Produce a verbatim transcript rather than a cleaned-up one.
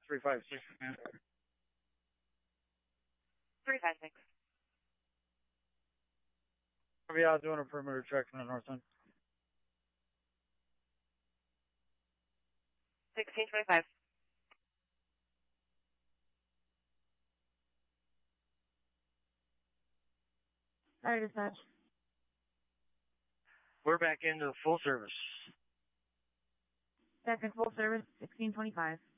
three five six. three five six. Yeah, doing a perimeter check from the north end. sixteen twenty-five. Sorry, dispatch. We're back into full service. Second full service, sixteen twenty-five.